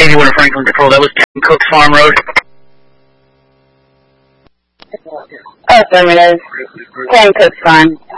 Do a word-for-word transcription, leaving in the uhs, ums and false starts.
eighty-one to Franklin Control. That was ten Cooks Farm Road. Affirmative. ten Cooks Farm.